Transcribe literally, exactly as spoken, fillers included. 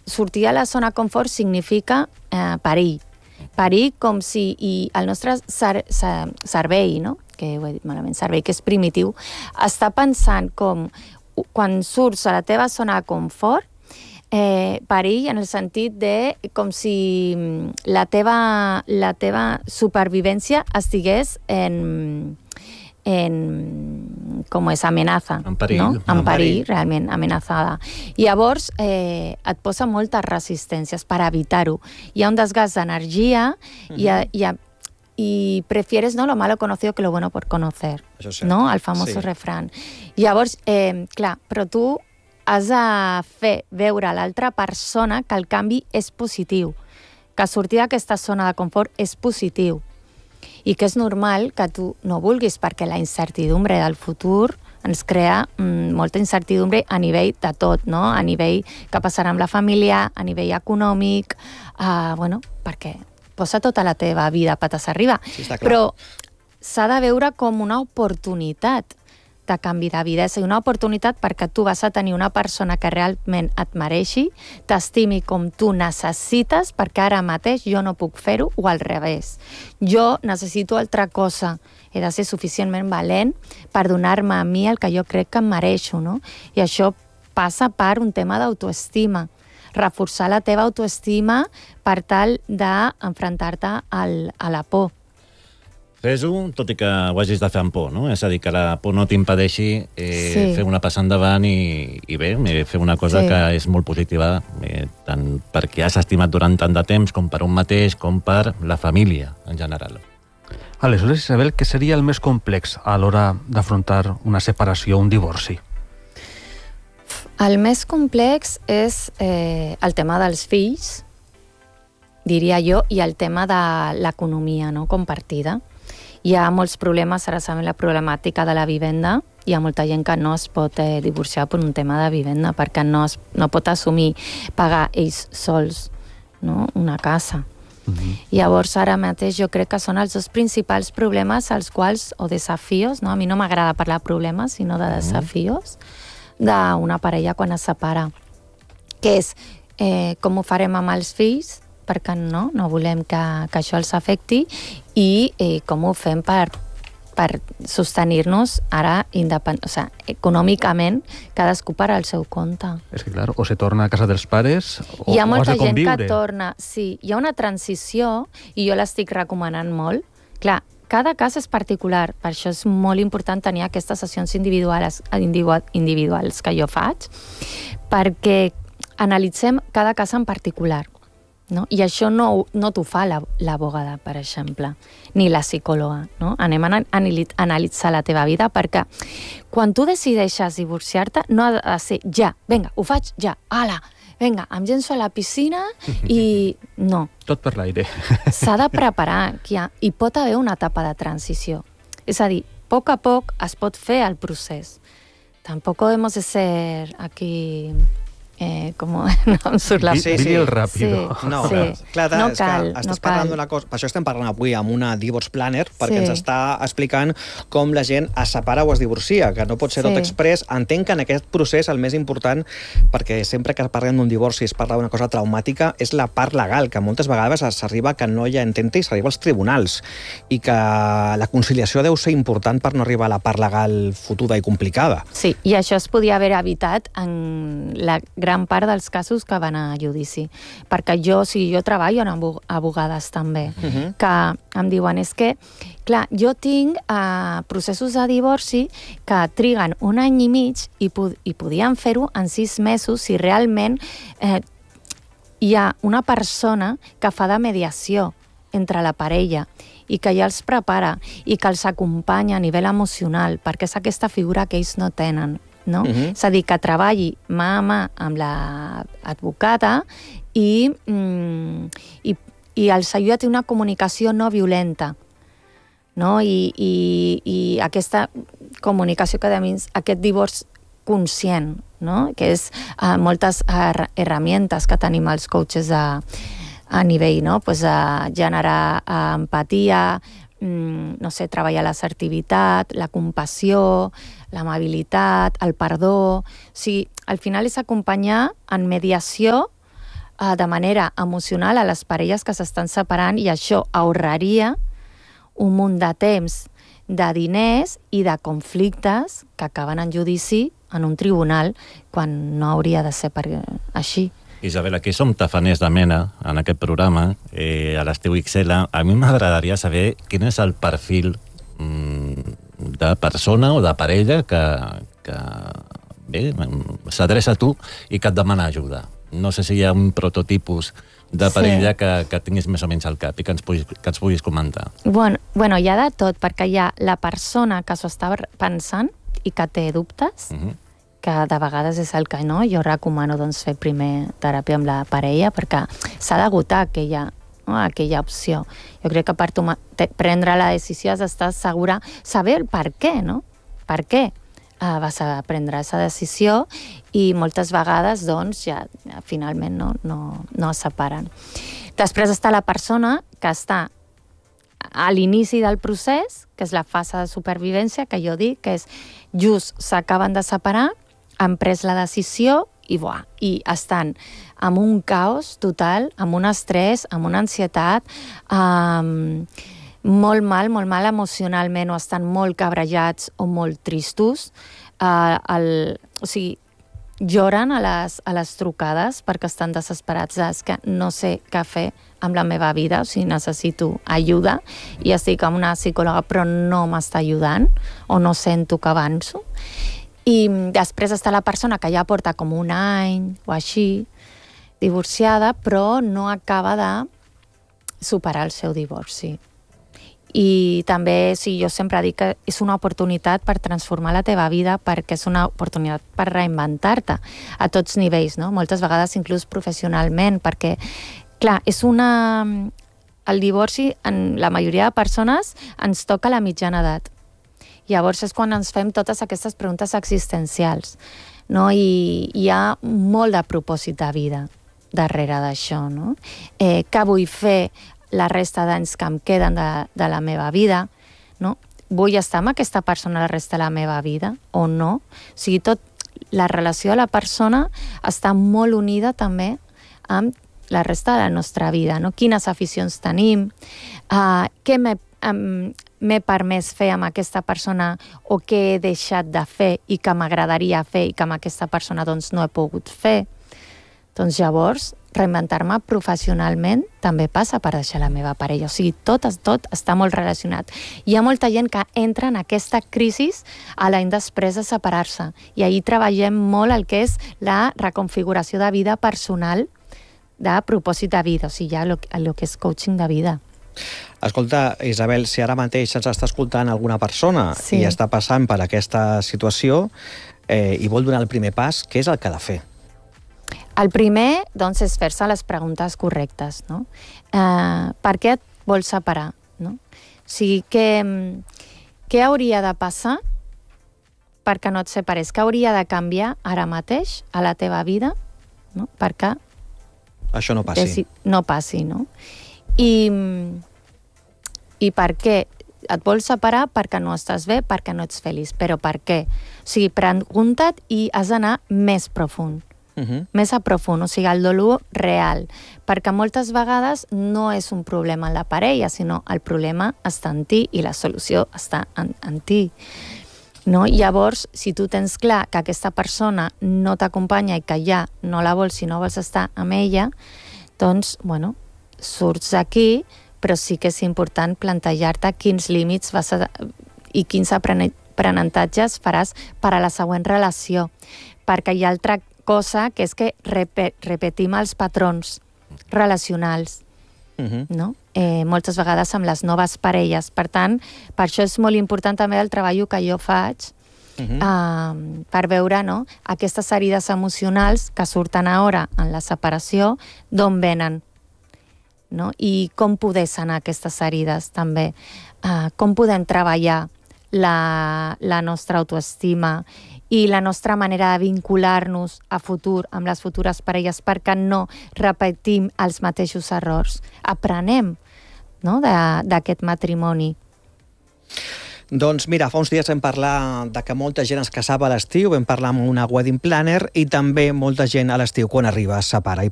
sortir a la zona de confort significa eh, perill. Perill com si i el nostre cer cer cervell, no? que ho he dit malament, cervell, que és primitiu, està pensant com quan surts a la teva zona de confort, eh, perill en el sentit de com si la teva, la teva supervivència estigués en... en com és, amenaza, en perill, no? en en perill, perill, realment, amenazada. I llavors eh, et posa moltes resistències per evitar-ho. Hi ha un desgast d'energia uh-huh. i, i, i prefieres, no, lo malo conocido que lo bueno por conocer, no? El famoso sí. refrán. Llavors, eh, clar, però tu has de fer veure a l'altra persona que el canvi és positiu, que sortir d'aquesta zona de confort és positiu, i que és normal que tu no vulguis, perquè la incertidumbre del futur ens crea mm, molta incertidumbre a nivell de tot, no? A nivell que passarà amb la família, a nivell econòmic, uh, bueno, perquè posa tota la teva vida patas arriba. Sí, està clar. Però s'ha de veure com una oportunitat de canvi de vida, és una oportunitat perquè tu vas a tenir una persona que realment et mereixi, t'estimi com tu necessites, perquè ara mateix jo no puc fer-ho, o al revés. Jo necessito altra cosa, he de ser suficientment valent per donar-me a mi el que jo crec que em mereixo, no? I això passa per un tema d'autoestima, reforçar la teva autoestima per tal d'enfrontar-te a la por. Fes-ho, tot i que ho hagis de fer amb por, no? És a dir, que la por no t'impedeixi eh, sí. fer una passa endavant i, i bé, fer una cosa sí. que és molt positiva, eh, tant perquè has estimat durant tant de temps com per un mateix, com per la família en general. Aleshores, Isabel, què seria el més complex a l'hora d'afrontar una separació, un divorci? El més complex és eh, el tema dels fills, diria jo, i el tema de l'economia, no?, compartida. Hi ha molts problemes, ara sabem la problemàtica de la vivenda, hi ha molta gent que no es pot eh, divorciar per un tema de vivenda, perquè no, es, no pot assumir pagar ells sols, no?, una casa. Uh-huh. Llavors, ara mateix jo crec que són els dos principals problemes als quals, o desafios, no? A mi no m'agrada parlar de problemes, sinó de desafios, d'una parella quan es separa, que és eh, com ho farem amb els fills, perquè no, no volem que, que això els afecti, i eh, com ho fem per, per sostenir-nos ara independ... o sigui, econòmicament, cadascú per al seu compte. És que, clar, o se torna a casa dels pares o, hi ha o has de molta gent conviure. que torna... Sí, hi ha una transició, i jo l'estic recomanant molt. Clar, cada cas és particular, per això és molt important tenir aquestes sessions individuals, individuals que jo faig, perquè analitzem cada cas en particular. No? I això no, no t'ho fa l'abogada, per exemple, ni la psicòloga. No? Anem a analitzar la teva vida, perquè quan tu decideixes divorciar-te no ha de ser ja, vinga, ho faig ja, ala, vinga, em llenço a la piscina i no. Tot per l'aire. S'ha de preparar, que ha, i pot haver una etapa de transició. És a dir, a poc a poc es pot fer el procés. Tampoc hemos de ser aquí... Eh, com no em surt la... Sí, sí. Digui'l ràpido. Sí, no, sí. clar, no és cal, que estàs no parlant cal. d'una cosa... Per això estem parlant avui amb una divorce planner, perquè sí. ens està explicant com la gent es separa o es divorcia, que no pot ser tot sí. express. Entenc que en aquest procés el més important, perquè sempre que parlem d'un divorci es parla d'una cosa traumàtica, és la part legal, que moltes vegades s'arriba que no hi ha entente i s'arriba als tribunals, i que la conciliació deu ser important per no arribar a la part legal fotuda i complicada. Sí, i això es podia haver evitat en la gran part dels casos que van a judici. Perquè jo, o sigui, jo treballo amb abogades també, uh-huh. que em diuen, és que, clar, jo tinc uh, processos de divorci que triguen un any i mig i, pod i podien fer-ho en sis mesos si realment eh, hi ha una persona que fa de mediació entre la parella i que ja els prepara i que els acompanya a nivell emocional, perquè és aquesta figura que ells no tenen. No? Uh-huh. És a dir, que treballi mà a mà amb l'advocata i, mm, i, i els ajuda a tenir una comunicació no violenta. No? I, i, i aquesta comunicació que a més, aquest divorci conscient, no? Que és uh, moltes uh, herramientes que tenim els coaches a, a nivell, no? Pues, uh, generar uh, empatia, no sé, treballar l'assertivitat, la compassió, l'amabilitat, el perdó... O sigui, al final és acompanyar en mediació uh, de manera emocional a les parelles que s'estan separant, i això ahorraria un munt de temps, de diners i de conflictes que acaben en judici en un tribunal, quan no hauria de ser per, així. Isabel, aquí som tafaners de mena en aquest programa, eh, a l'Estiu X L. A mi m'agradaria saber quin és el perfil mm, de persona o de parella que, que bé, s'adreça a tu i que et demana ajuda. No sé si hi ha un prototipus de parella sí. que, que tinguis més o menys al cap i que ens puguis, que ens puguis comentar. Bueno, bueno, hi ha de tot, perquè hi ha la persona que s'ho està pensant i que té dubtes, uh-huh. que de vegades és el que no. Jo recomano doncs, fer primer teràpia amb la parella, perquè s'ha d'agotar aquella, no, aquella opció. Jo crec que per tu prendre la decisió has d'estar segura, saber el per què, no? Per què uh, vas a prendre aquesta decisió, i moltes vegades doncs, ja, ja finalment no, no, no es separen. Després està la persona que està a l'inici del procés, que és la fase de supervivència, que jo dic que és just s'acaben de separar, han pres la decisió i, buah, i estan amb un caos total, amb un estrès, amb una ansietat, um, molt mal, molt mal emocionalment, o estan molt cabrejats o molt tristos. Uh, el, o sigui, lloren a les, a les trucades perquè estan desesperats. És que no sé què fer amb la meva vida, o sigui, necessito ajuda i estic amb una psicòloga però no m'està ajudant o no sento que avanço. I després està la persona que ja porta com un any o així divorciada però no acaba de superar el seu divorci. I també, sí, jo sempre dic que és una oportunitat per transformar la teva vida, perquè és una oportunitat per reinventar-te a tots nivells, no? Moltes vegades inclús professionalment, perquè, clar, és una... El divorci, en la majoria de persones, ens toca a la mitjana edat. Llavors és quan ens fem totes aquestes preguntes existencials, no? I hi ha molt de propòsit de vida darrere d'això, no? Eh, què vull fer la resta d'anys que em queden de, de la meva vida, no? Vull estar amb aquesta persona la resta de la meva vida o no? O sigui, tot, la relació de la persona està molt unida també amb la resta de la nostra vida, no? Quines aficions tenim, uh, què m'he um, m'he permès fer amb aquesta persona o què he deixat de fer i que m'agradaria fer i que amb aquesta persona doncs, no he pogut fer. Doncs llavors, reinventar-me professionalment també passa per deixar la meva parella. O sigui, tot, tot està molt relacionat. Hi ha molta gent que entra en aquesta crisi a l'any després de separar-se. I ahir treballem molt el que és la reconfiguració de vida personal, de propòsit de vida. O sigui, ja el, el que és coaching de vida. Escolta, Isabel, si ara mateix ens està escoltant alguna persona sí. i està passant per aquesta situació eh, i vol donar el primer pas, què és el que ha de fer? El primer, doncs, és fer-se les preguntes correctes, no? Eh, per què et vols separar, no? O sigui, què, què hauria de passar perquè no et separes? Què hauria de canviar ara mateix a la teva vida, no? Perquè això no passi. No passi, no? I, i per què et vols separar? Perquè no estàs bé, perquè no ets feliç. Però per què? O sigui, pregunta't i has d'anar més profund. Uh-huh. Més a profund, o sigui, el dolor real, perquè moltes vegades no és un problema en la parella, sinó el problema està en ti i la solució està en, en ti, no? Llavors, si tu tens clar que aquesta persona no t'acompanya i que ja no la vols, si no vols estar amb ella, doncs, bueno, surts d'aquí, però sí que és important plantejar-te quins límits vas a, i quins aprenentatges faràs per a la següent relació, perquè hi ha altra cosa que és que rep repetim els patrons relacionals, uh-huh. no? Eh, moltes vegades amb les noves parelles. Per tant, per això és molt important també el treball que jo faig, uh-huh. eh, per veure, no, aquestes herides emocionals que surten ara en la separació, d'on venen, no? I com poder sanar aquestes herides també. Eh, com podem treballar la, la nostra autoestima i la nostra manera de vincular-nos a futur amb les futures parelles perquè no repetim els mateixos errors. Aprenem, no?, d'aquest matrimoni. Doncs mira, fa uns dies vam parlar de que molta gent es casava a l'estiu, vam parlar amb una wedding planner i també molta gent a l'estiu quan arriba es separa. I